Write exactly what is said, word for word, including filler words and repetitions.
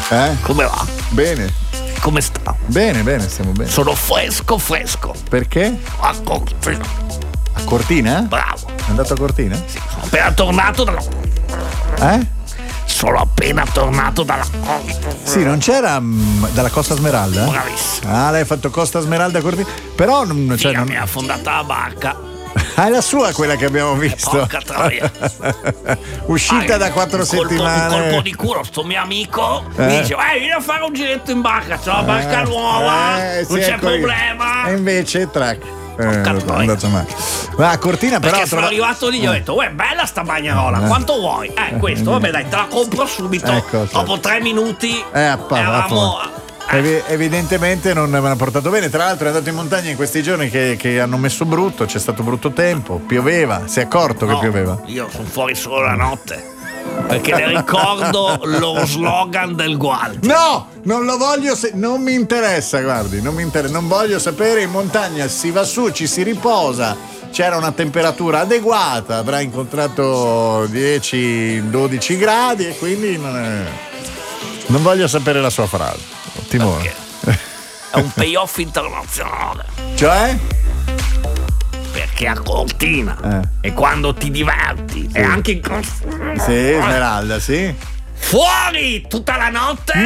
Eh? Come va? Bene. Come sta? Bene, bene, stiamo bene. Sono fresco, fresco. Perché? A Cortina. A Cortina? Bravo. È andato a Cortina? Sì, sono appena tornato dalla... Eh? Sono appena tornato dalla... Sì, non c'era mh, dalla Costa Smeralda? Bravissimo. Ah, lei ha fatto Costa Smeralda a Cortina. Però non, Sì, cioè, non... mi ha affondata la barca. Ah, è la sua quella che abbiamo visto. Porca troia. Uscita Ah, da quattro un colpo, settimane. Un colpo di culo, sto mio amico Eh. mi dice, vai, vieni a fare un giretto in barca, c'è la barca nuova, Eh, non sì, c'è ecco lì. problema. E invece, track. Eh, Porca è troia. andato male. Ma a Cortina però Perché sono trova- arrivato lì e ho detto, uè, bella sta bagnarola, quanto vuoi? Eh, questo, vabbè dai, te la compro subito. Ecco, sì. Dopo tre minuti Eh, appa- eravamo... appa- Evi- evidentemente non me l'ha portato bene. Tra l'altro è andato in montagna in questi giorni che, che hanno messo brutto. C'è stato brutto tempo, pioveva. Si è accorto che No, pioveva? io sono fuori solo la notte. Perché le ricordo lo slogan del Gualti. No, non lo voglio, se- non mi interessa, guardi, non mi interessa, non voglio sapere. In montagna si va su, ci si riposa, c'era una temperatura adeguata, avrà incontrato dieci dodici gradi e quindi non, è- non voglio sapere la sua frase. Timone. È un payoff internazionale. Cioè? Perché a Cortina Eh. e quando ti diverti e anche in Sì, Smeralda, sì. fuori tutta la notte.